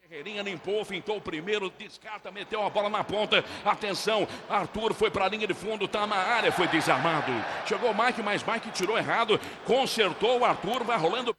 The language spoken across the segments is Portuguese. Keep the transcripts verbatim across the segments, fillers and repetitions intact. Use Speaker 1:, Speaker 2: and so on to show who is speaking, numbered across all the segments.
Speaker 1: Ferreirinha limpou, fintou o primeiro, descarta, meteu a bola na ponta. Atenção, Arthur foi para a linha de fundo, tá na área, foi desarmado. Chegou o Mike, mas Mike tirou errado, consertou o Arthur, vai rolando.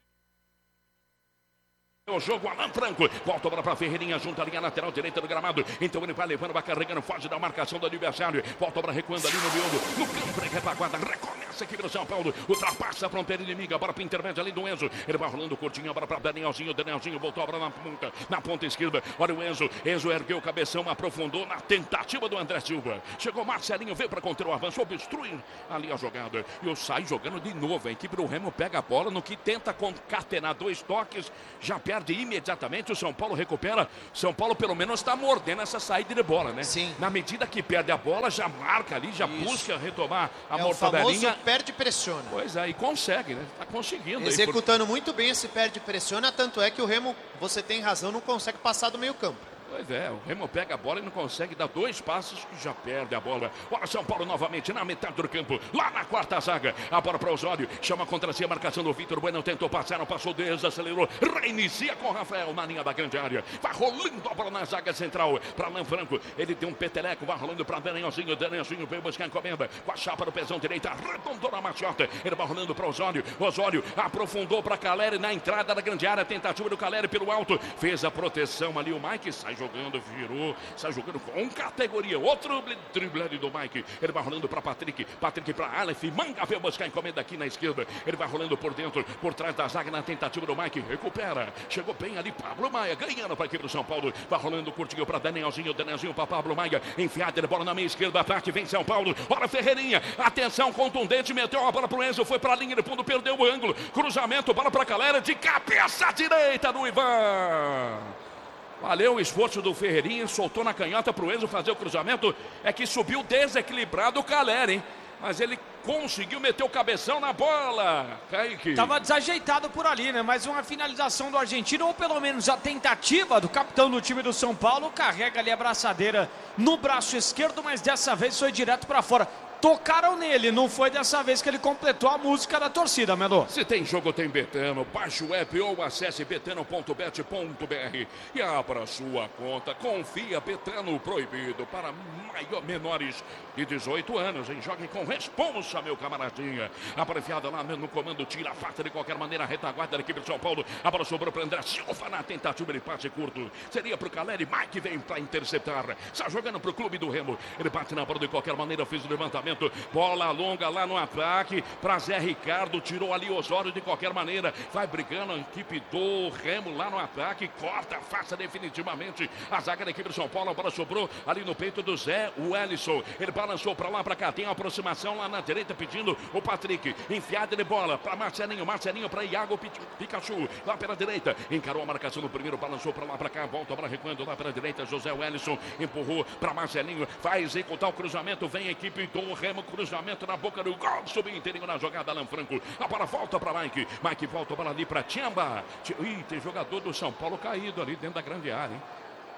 Speaker 1: O jogo, Alan Franco, volta a bola para Ferreirinha, junto à linha lateral direita do gramado, então ele vai levando, vai carregando, foge da marcação do adversário, volta a bola recuando ali no miolo, no campo, retaguarda, recomeça aqui pelo São Paulo, ultrapassa a fronteira inimiga, a bola para intermédio ali do Enzo, ele vai rolando curtinho, a bola para Danielzinho, Danielzinho voltou a bola na ponta, na ponta esquerda, olha o Enzo, Enzo ergueu o cabeção, aprofundou na tentativa do André Silva, chegou Marcelinho, veio para conter o avanço, obstrui ali a jogada, e o sai jogando de novo, a equipe do Remo pega a bola, no que tenta concatenar dois toques, já perde imediatamente, o São Paulo recupera. São Paulo pelo menos está mordendo essa saída de bola, né?
Speaker 2: Sim.
Speaker 1: Na medida que perde a bola, já marca ali, já
Speaker 2: Isso.
Speaker 1: busca retomar a
Speaker 2: é
Speaker 1: mortadelinha.
Speaker 2: O famoso perde e pressiona.
Speaker 1: Pois é, e consegue, né? Tá conseguindo.
Speaker 2: Executando
Speaker 1: aí por...
Speaker 2: muito bem esse perde e pressiona, tanto é que o Remo, você tem razão, não consegue passar do meio campo.
Speaker 1: Pois é, o Remo pega a bola e não consegue dar dois passos e já perde a bola. Olha São Paulo novamente na metade do campo, lá na quarta zaga. A bola para o Osório, chama contra si a marcação do Vitor Bueno, tentou passar, não passou, desacelerou, reinicia com o Rafael na linha da grande área. Vai rolando a bola na zaga central para Alan Franco. Ele tem um peteleco, vai rolando para Danielzinho. Danielzinho veio buscar a encomenda com a chapa do pezão direita, arredondou na machota. Ele vai rolando para o Osório. Osório aprofundou para Caleri na entrada da grande área. Tentativa do Caleri pelo alto, fez a proteção ali. O Mike sai jogando, virou, sai jogando com categoria. Outro drible do Mike. Ele vai rolando para Patrick. Patrick para Aleph. Manga veio buscar a encomenda aqui na esquerda. Ele vai rolando por dentro, por trás da zaga na tentativa do Mike. Recupera. Chegou bem ali Pablo Maia, ganhando para a equipe do São Paulo. Vai rolando curtinho para Danielzinho. Danielzinho para Pablo Maia. Enfiada de bola na meia esquerda. Ataque vem São Paulo. Olha Ferreirinha. Atenção contundente. Meteu a bola para o Enzo. Foi para a linha de fundo. Perdeu o ângulo. Cruzamento. Bola para Calera. De cabeça direita do Ivan. Valeu o esforço do Ferreirinha, soltou na canhota para o Enzo fazer o cruzamento. É que subiu desequilibrado o Calera, hein? Mas ele conseguiu meter o cabeção na bola. Kaique.
Speaker 3: Tava desajeitado por ali, né? Mas uma finalização do argentino, ou pelo menos a tentativa do capitão do time do São Paulo, carrega ali a braçadeira no braço esquerdo, mas dessa vez foi direto para fora. Tocaram nele, não foi dessa vez que ele completou a música da torcida, Melo.
Speaker 1: Se tem jogo, tem Betano. Baixe o app ou acesse betano ponto bet ponto br e abra sua conta. Confia, Betano, proibido para maior, menores de dezoito anos. Hein? Jogue com responsa, meu camaradinha. Aprefiada lá no comando, tira a faca de qualquer maneira. A retaguarda da equipe de São Paulo. A bola sobrou para André Silva na tentativa de passe curto. Seria para o Caleri. Mike vem para interceptar. Está jogando para o clube do Remo. Ele bate na bola de qualquer maneira, fez o levantamento. Bola longa lá no ataque para Zé Ricardo, tirou ali Osório de qualquer maneira, vai brigando a equipe do Remo lá no ataque, corta, faça definitivamente a zaga da equipe de São Paulo. A bola sobrou ali no peito do Zé Wellison, ele balançou para lá, para cá, tem a aproximação lá na direita pedindo o Patrick, enfiada de bola para Marcelinho, Marcelinho para Iago Pikachu, lá pela direita, encarou a marcação no primeiro, balançou para lá, para cá, volta para recuando lá pela direita, José Wellison empurrou para Marcelinho, vai executar o cruzamento, vem a equipe do Remo, cruzamento na boca do gol, subinteirinho na jogada, Alan Franco, a bola volta para Mike, Mike volta para ali para Tchamba, ih, tem jogador do São Paulo caído ali dentro da grande área, hein?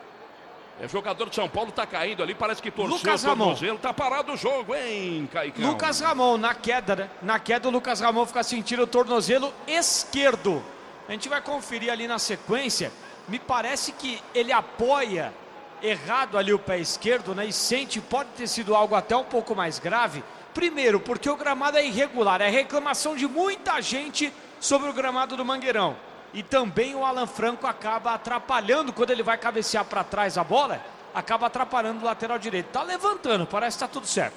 Speaker 1: É, jogador de São Paulo tá caindo ali, parece que torceu
Speaker 3: Lucas
Speaker 1: o tornozelo, tá parado o jogo, hein, Caicão?
Speaker 3: Lucas Ramon, na queda, né? Na queda o Lucas Ramon fica sentindo o tornozelo esquerdo. A gente vai conferir ali na sequência, me parece que ele apoia errado ali o pé esquerdo, né? E sente, pode ter sido algo até um pouco mais grave. Primeiro, porque o gramado é irregular, é reclamação de muita gente sobre o gramado do Mangueirão. E também o Alan Franco acaba atrapalhando quando ele vai cabecear para trás a bola, acaba atrapalhando o lateral direito. Tá levantando, parece que tá tudo certo.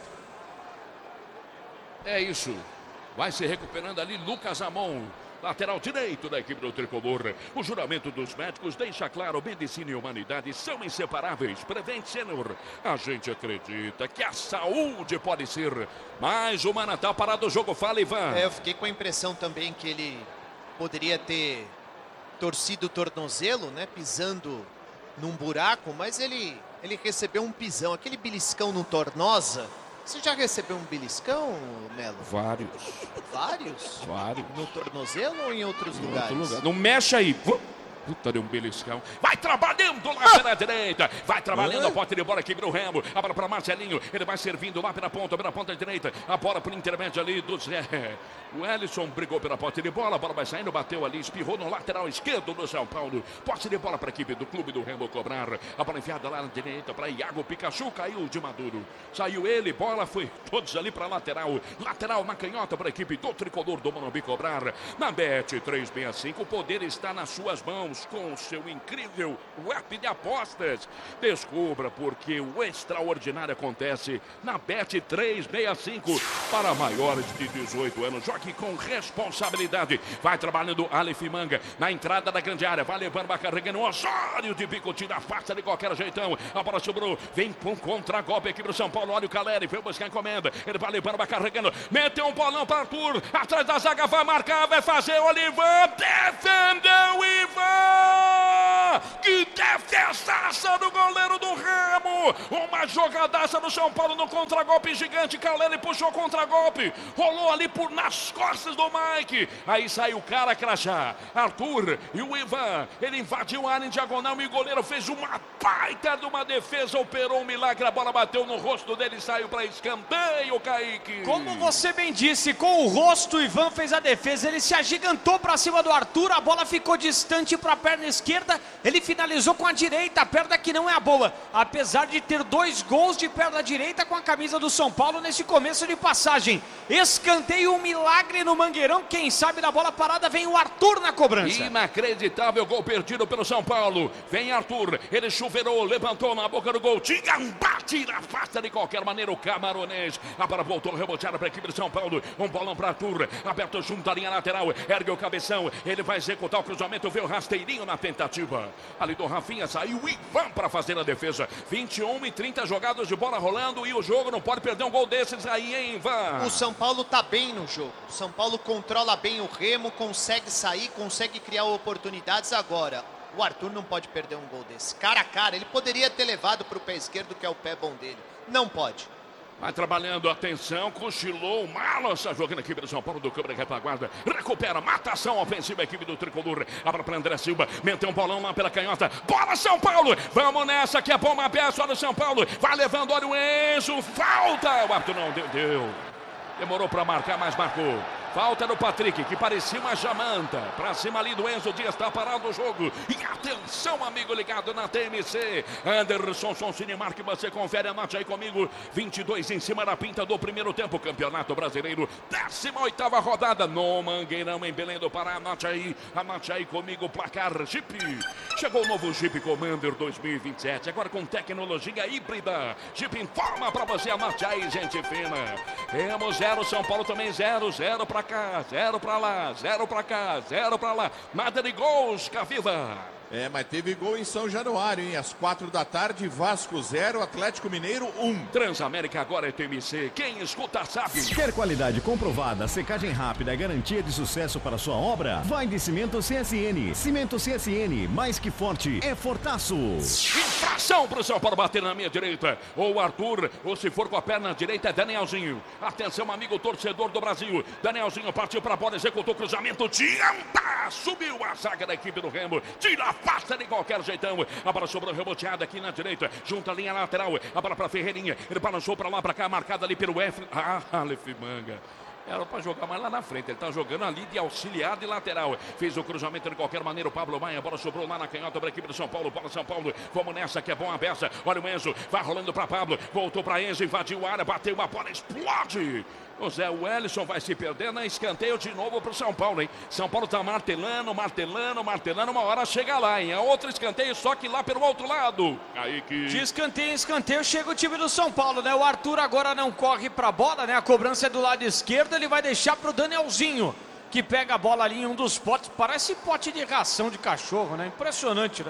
Speaker 1: É isso. Vai se recuperando ali Lucas Ramon, lateral direito da equipe do Tricolor. O juramento dos médicos deixa claro: medicina e humanidade são inseparáveis. Prevent Senior. A gente acredita que a saúde pode ser mais humana. Tá parado o jogo, fala, Ivan.
Speaker 2: É, eu fiquei com a impressão também que ele poderia ter torcido o tornozelo, né? Pisando num buraco, mas ele, ele recebeu um pisão. Aquele beliscão no tornosa. Você já recebeu um beliscão, Melo?
Speaker 1: Vários.
Speaker 2: Vários?
Speaker 1: Vários.
Speaker 2: No tornozelo ou em outros
Speaker 1: em
Speaker 2: lugares?
Speaker 1: Outro lugar. Não mexe aí. Puta de um beliscão. Vai trabalhando lá pela direita. Vai trabalhando a pote de bola aqui pro Remo. A bola para Marcelinho. Ele vai servindo lá pela ponta, pela ponta direita. A bola por intermédio ali do Zé. O Ellison brigou pela pote de bola. A bola vai saindo, bateu ali, espirrou no lateral esquerdo do São Paulo. Pote de bola para a equipe do clube do Remo cobrar. A bola enfiada lá na direita para Iago Pikachu. Caiu de Maduro. Saiu ele, bola foi todos ali para lateral. Lateral na canhota para a equipe do tricolor do Morumbi cobrar. Na Bet trezentos e sessenta e cinco, o poder está nas suas mãos. Com o seu incrível app de apostas. Descubra porque o extraordinário acontece na Bet trezentos e sessenta e cinco. Para maiores de dezoito anos, jogue com responsabilidade. Vai trabalhando Aleph Manga na entrada da grande área. Vai levando, vai carregando o Osório de bico, tira a faça de qualquer jeitão. A bola sobrou, vem com contra-golpe aqui pro São Paulo. Olha o Caleri, foi buscar a encomenda. Ele vai levando, vai carregando. Meteu um bolão para Arthur. Atrás da zaga, vai marcar, vai fazer o Olivan. Defendeu o Ivan. Que defesaça do goleiro do Remo! Uma jogadaça do São Paulo no contra-golpe gigante. Caleri puxou o contra-golpe, rolou ali por nas costas do Mike. Aí saiu o cara crachá, Arthur e o Ivan. Ele invadiu a área em diagonal e o goleiro fez uma baita de uma defesa, operou um milagre. A bola bateu no rosto dele e saiu para escanteio, Kaique.
Speaker 3: Como você bem disse, com o rosto o Ivan fez a defesa. Ele se agigantou para cima do Arthur. A bola ficou distante para a perna esquerda. Ele finalizou com a direita, a perna que não é a boa. Apesar de ter dois gols de perna direita com a camisa do São Paulo nesse começo de passagem. Escanteio, um milagre no Mangueirão. Quem sabe na bola parada vem o Arthur na cobrança.
Speaker 1: Inacreditável gol perdido pelo São Paulo. Vem Arthur, ele chuveirou, levantou na boca do gol. Tinha um bate na face de qualquer maneira o camaronês. A bola voltou reboteada para a equipe do São Paulo. Um bolão para Arthur, aberto junto à linha lateral. Ergue o cabeção, ele vai executar o cruzamento. Vê o rasteirinho na tentativa. Ali do Rafinha saiu o Ivan para fazer a defesa. vinte e um e trinta jogadas de bola rolando e o jogo não pode perder um gol desses aí, hein, Ivan?
Speaker 2: O São Paulo tá bem no jogo. O São Paulo controla bem o Remo, consegue sair, consegue criar oportunidades agora. O Arthur não pode perder um gol desse. Cara a cara, ele poderia ter levado para o pé esquerdo, que é o pé bom dele. Não pode.
Speaker 1: Vai trabalhando, atenção, cochilou, Malassa jogando a equipe do São Paulo do câmera retaguarda, recupera, matação ofensiva a equipe do tricolor, abra para André Silva, meteu um bolão lá pela canhota, bola São Paulo, vamos nessa que é bom, uma peça do São Paulo, vai levando, olha o Enzo, falta, o Arthur não deu, deu, demorou para marcar, mas marcou. Falta do Patrick, que parecia uma jamanta. Pra cima ali do Enzo Dias, tá parado o jogo. E atenção, amigo ligado na T M C. Anderson Sonsinimar, que você confere, anote aí comigo. vinte e dois em cima da pinta do primeiro tempo. Campeonato Brasileiro, décima oitava rodada no Mangueirão, em Belém do Pará. Anote aí, anote aí comigo o placar Jeep. Chegou o novo Jeep Commander dois mil e vinte e sete, agora com tecnologia híbrida. Jeep informa pra você, anote aí, gente fina. Temos zero, São Paulo também zero, zero pra cá, zero pra lá, zero pra cá, zero pra lá. Nada de gols, Caviva.
Speaker 4: É, mas teve gol em São Januário, hein? Às quatro da tarde, Vasco zero, Atlético Mineiro um.
Speaker 1: Transamérica agora é T M C. Quem escuta sabe.
Speaker 5: Quer qualidade comprovada, secagem rápida, garantia de sucesso para sua obra? Vai de Cimento C S N. Cimento C S N, mais que forte, é fortaço.
Speaker 1: Infração pro São Paulo bater na minha direita. Ou Arthur, ou se for com a perna direita é Danielzinho. Atenção, amigo torcedor do Brasil. Danielzinho partiu pra bola, executou o cruzamento. Dianta! Subiu a zaga da equipe do Remo. Tira a passa de qualquer jeitão. A bola sobrou reboteada aqui na direita, junto à linha lateral. A bola para Ferreirinha. Ele balançou para lá, para cá, marcada ali pelo F. Ah, Aleph Manga. Era para jogar mais lá na frente. Ele tá jogando ali de auxiliar de lateral. Fez o cruzamento de qualquer maneira. O Pablo Maia. A bola sobrou lá na canhota para a equipe do São Paulo. Bola São Paulo. Vamos nessa que é bom a beça. Olha o Enzo. Vai rolando para Pablo. Voltou para Enzo. Invadiu a área. Bateu uma bola. Explode. O Zé Wellison vai se perder na escanteio de novo para o São Paulo, hein? São Paulo tá martelando, martelando, martelando. Uma hora chega lá, hein? É outro escanteio, só que lá pelo outro lado. Aí que...
Speaker 3: De escanteio em escanteio chega o time do São Paulo, né? O Arthur agora não corre para a bola, né? A cobrança é do lado esquerdo. Ele vai deixar para o Danielzinho, que pega a bola ali em um dos potes. Parece pote de ração de cachorro, né? Impressionante, né?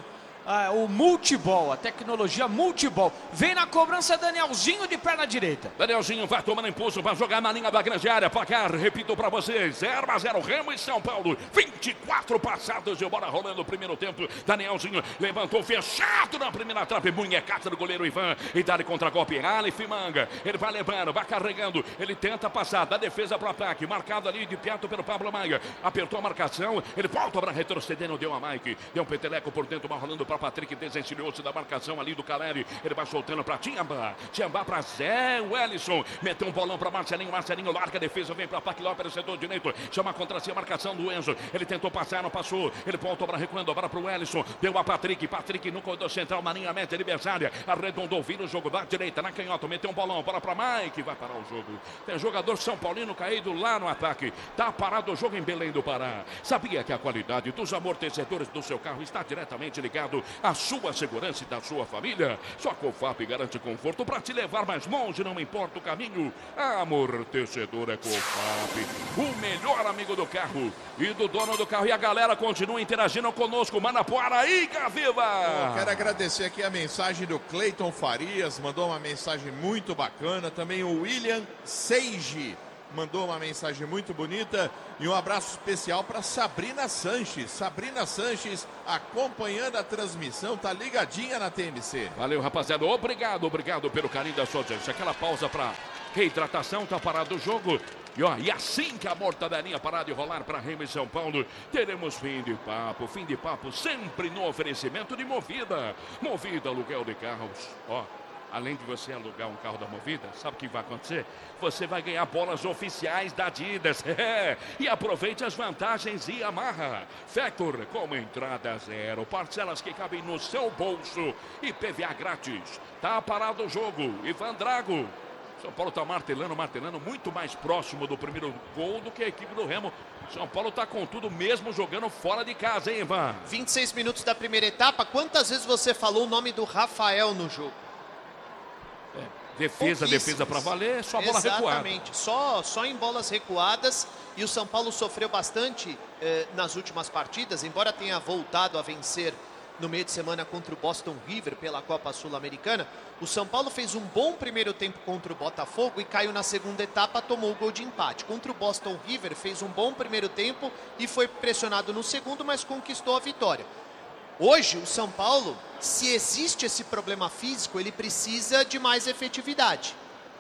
Speaker 3: ah, o multibol, a tecnologia multibol. Vem na cobrança Danielzinho de perna direita.
Speaker 1: Danielzinho vai tomando impulso, vai jogar na linha da grande área. Placar, repito pra vocês, zero a zero, Remo e São Paulo. vinte e quatro passadas e bola rolando no primeiro tempo. Danielzinho levantou fechado na primeira trave. Munhecata do goleiro Ivan. E dá-lhe contra-golpe. Aleph Manga. Ele vai levando, vai carregando. Ele tenta passar da defesa pro ataque. Marcado ali de perto pelo Pablo Maia. Apertou a marcação. Ele volta para retroceder. Não deu a Mike. Deu um peteleco por dentro. Vai rolando para Patrick. Desencilhou-se da marcação ali do Caleri. Ele vai soltando para Tiamba. Tiamba para Zé Wellison. Meteu um bolão para Marcelinho. Marcelinho larga a defesa. Vem para Pac Lopes, setor direito. Chama contra si a marcação do Enzo. Ele tentou passar, não passou. Ele voltou para recuando. Agora para o Wellison. Deu a Patrick. Patrick no corredor central. Na linha média adversária. Arredondou. Vira o jogo. Da direita na canhota. Meteu um bolão. Bola para Mike. Vai parar o jogo. Tem jogador São Paulino caído lá no ataque. Tá parado o jogo em Belém do Pará. Sabia que a qualidade dos amortecedores do seu carro está diretamente ligado à sua segurança e da sua família? Só a Cofap garante conforto para te levar mais longe, não importa o caminho. Amortecedor é Cofap, o melhor amigo do carro e do dono do carro. E a galera continua interagindo conosco. Manapuara aí, Gaviva!
Speaker 4: Eu quero agradecer aqui a mensagem do Cleiton Farias, mandou uma mensagem muito bacana. Também o William Seiji mandou uma mensagem muito bonita. E um abraço especial para Sabrina Sanches. Sabrina Sanches acompanhando a transmissão, tá ligadinha na T M C.
Speaker 1: Valeu, rapaziada. Obrigado, obrigado pelo carinho da sua audiência. Aquela pausa para reidratação, tá parado o jogo. E, ó, e assim que a mortadelinha parar de rolar para Remo e São Paulo, teremos fim de papo. Fim de papo sempre no oferecimento de Movida. Movida, aluguel de carros. Ó, além de você alugar um carro da Movida, sabe o que vai acontecer? Você vai ganhar bolas oficiais da Adidas. É. E aproveite as vantagens e amarra. Factor com entrada zero. Parcelas que cabem no seu bolso. E P V A grátis. Tá parado o jogo. Ivan Drago. São Paulo está martelando, martelando, muito mais próximo do primeiro gol do que a equipe do Remo. São Paulo está com tudo mesmo jogando fora de casa, hein, Ivan?
Speaker 2: vinte e seis minutos da primeira etapa. Quantas vezes você falou o nome do Rafael no jogo?
Speaker 1: É, defesa, defesa para valer, só bola recuada.
Speaker 2: Exatamente, só, só em bolas recuadas. E o São Paulo sofreu bastante eh, nas últimas partidas, embora tenha voltado a vencer no meio de semana contra o Boston River pela Copa Sul-Americana. O São Paulo fez um bom primeiro tempo contra o Botafogo e caiu na segunda etapa, tomou o gol de empate. Contra o Boston River fez um bom primeiro tempo e foi pressionado no segundo, mas conquistou a vitória. Hoje o São Paulo, se existe esse problema físico, ele precisa de mais efetividade,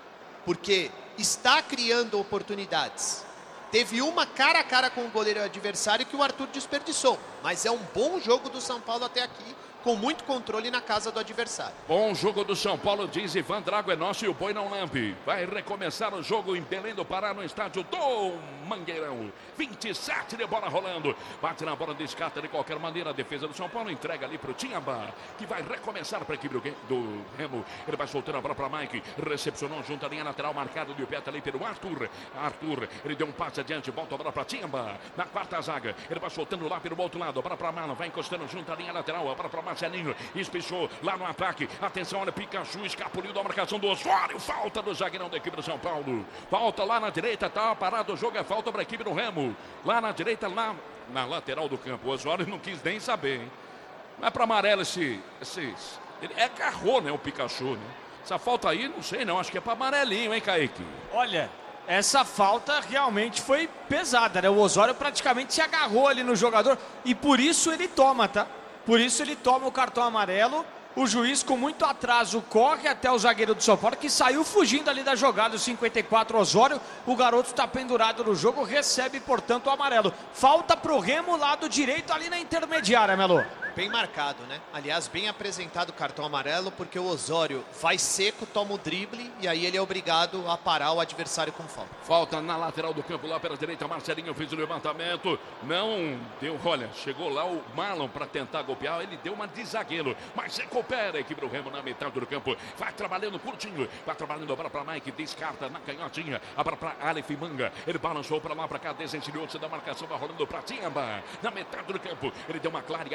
Speaker 2: porque está criando oportunidades. Teve uma cara a cara com o goleiro adversário que o Arthur desperdiçou. Mas é um bom jogo do São Paulo até aqui, com muito controle na casa do adversário.
Speaker 1: Bom jogo do São Paulo, diz Ivan Drago, é nosso e o boi não lambe. Vai recomeçar o jogo em Belém do Pará, no estádio do Mangueirão. vinte e sete de bola rolando. Bate na bola, descarta de qualquer maneira. A defesa do São Paulo entrega ali para o Tiamba, que vai recomeçar para a equipe do Remo. Ele vai soltando a bola para Mike. Recepcionou junto à linha lateral, marcado de pé ali pelo Arthur. Arthur, ele deu um passe adiante, volta a bola para Tiamba. Na quarta zaga, ele vai soltando lá pelo outro lado. A bola para Marlon, vai encostando junto à linha lateral. A bola para Marcelinho, espichou lá no ataque. Atenção, olha, Pikachu escapuliu da marcação do Osório. Falta do zagueirão da equipe do São Paulo. Falta lá na direita, tá parado o jogo, é falta para a equipe do Remo. Lá na direita, lá na lateral do campo. O Osório não quis nem saber, hein? Não é para amarelo esse, esse... Ele é agarrou, né, o Pikachu, né? Essa falta aí, não sei não, acho que é para amarelinho, hein, Kaique?
Speaker 3: Olha, essa falta realmente foi pesada, né? O Osório praticamente se agarrou ali no jogador e por isso ele toma, tá? Por isso ele toma o cartão amarelo. O juiz, com muito atraso, corre até o zagueiro do São Paulo, que saiu fugindo ali da jogada, o cinquenta e quatro, Osório. O garoto está pendurado no jogo, recebe, portanto, o amarelo. Falta pro Remo, lado direito, ali na intermediária, Melo.
Speaker 2: Bem marcado, né? Aliás, bem apresentado o cartão amarelo, porque o Osório vai seco, toma o drible e aí ele é obrigado a parar o adversário com falta.
Speaker 1: Falta na lateral do campo, lá pela direita, Marcelinho fez o levantamento, não deu, olha, chegou lá o Marlon para tentar golpear, ele deu uma de zagueiro, mas recupera a equipe do Remo na metade do campo, vai trabalhando curtinho, vai trabalhando a bola para Mike, descarta na canhotinha, a bola para Aleph Manga, ele balançou para lá, para cá, desencilhou-se da marcação, vai rolando para Tiamba, na metade do campo, ele deu uma clareada lá pelo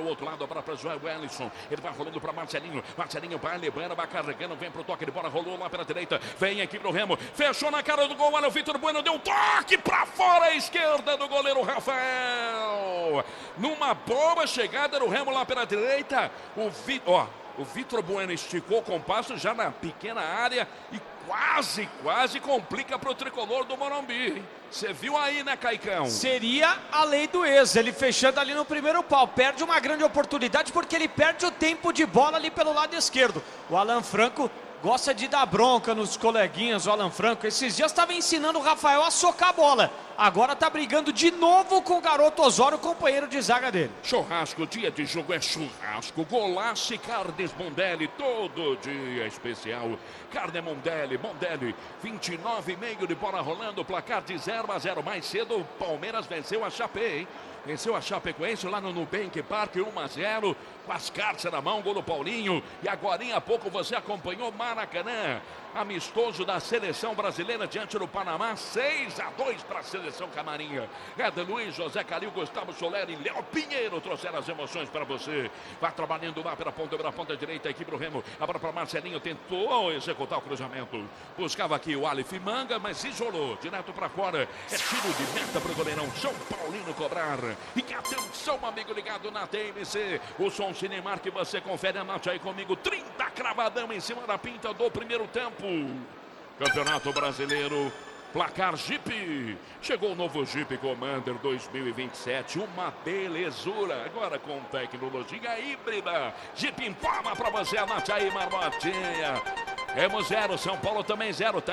Speaker 1: pelo outro lado, para para Joel Wellington. Ele vai rolando para Marcelinho. Marcelinho vai levando, vai carregando, vem pro toque de bola, rolou lá pela direita. Vem aqui pro Remo, fechou na cara do gol. Olha o Vitor Bueno, deu um toque para fora à esquerda do goleiro Rafael. Numa boa chegada do Remo lá pela direita. O Vitor, ó, o Vitor Bueno esticou o compasso já na pequena área e quase, quase complica para o tricolor do Morumbi. Você viu aí, né, Caicão?
Speaker 3: Seria a lei do ex, ele fechando ali no primeiro pau. Perde uma grande oportunidade porque ele perde o tempo de bola ali pelo lado esquerdo. O Alan Franco gosta de dar bronca nos coleguinhas, o Alan Franco. Esses dias estava ensinando o Rafael a socar a bola. Agora tá brigando de novo com o garoto Osório, companheiro de zaga dele.
Speaker 1: Churrasco, dia de jogo é churrasco. Golaço e Carnes Mondelli, todo dia especial. Carne Mondelli, Mondelli, vinte e nove e meio de bola rolando, placar de zero a zero. Mais cedo, o Palmeiras venceu a Chape, hein? Venceu a Chapecoense lá no Nubank Park, um a zero, com as cartas na mão, gol do Paulinho. E agora há pouco você acompanhou Maracanã, amistoso da seleção brasileira diante do Panamá, seis a dois para a seleção camarinha. Eder Luiz, José Calil, Gustavo Soler e Léo Pinheiro trouxeram as emoções para você. Vai trabalhando lá pela ponta, pela ponta direita aqui pro Remo. Agora para Marcelinho, tentou executar o cruzamento. Buscava aqui o Aleph Manga, mas isolou, direto para fora. É tiro de meta pro goleirão São Paulino cobrar. E atenção, amigo ligado na T M C. O som Cinemark que você confere, anote aí comigo. trinta cravadão em cima da pinta do primeiro tempo. Campeonato Brasileiro, placar Jeep. Chegou o novo Jeep Commander dois mil e vinte e sete, uma belezura. Agora com tecnologia híbrida. Jeep informa para você, anote aí, marmotinha. Remo zero, São Paulo também zero, tá?